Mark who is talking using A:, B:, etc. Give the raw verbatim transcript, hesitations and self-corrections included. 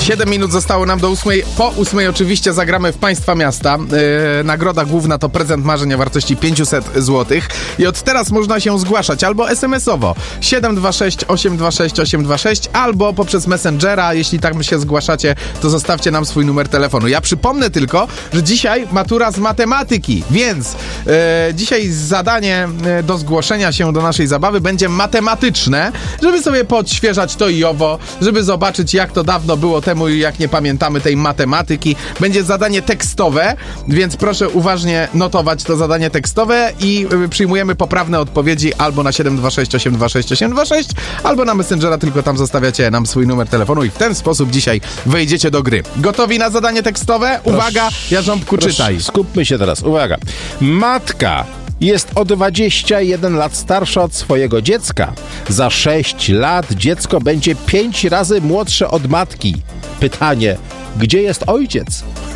A: siedem minut zostało nam do ósmej. Po ósmej oczywiście zagramy w Państwa Miasta. Yy, nagroda główna to prezent marzeń o wartości pięćset złotych. I od teraz można się zgłaszać albo es em es owo siedem dwa sześć osiem dwa sześć osiem dwa sześć, albo poprzez Messengera. Jeśli tam się zgłaszacie, to zostawcie nam swój numer telefonu. Ja przypomnę tylko, że dzisiaj matura z matematyki, więc yy, dzisiaj zadanie yy, do zgłoszenia się do naszej zabawy będzie matematyczne, żeby sobie podświeżać to i owo, żeby zobaczyć, jak to dawno było temu i jak nie pamiętamy tej matematyki. Będzie zadanie tekstowe, więc proszę uważnie notować to zadanie tekstowe i yy, przyjmujemy poprawne odpowiedzi albo na siedem dwa sześć osiem dwa sześć osiem dwa sześć, albo na Messengera, tylko tam zostawiacie nam swój numer telefonu i w ten sposób dzisiaj wejdziecie do gry. Gotowi na zadanie tekstowe? Uwaga, proszę, Jarząbku,
B: proszę,
A: czytaj.
B: Skupmy się teraz, uwaga. Matka jest o dwadzieścia jeden lat starsza od swojego dziecka. Za sześć lat dziecko będzie pięć razy młodsze od matki. Pytanie, gdzie jest ojciec?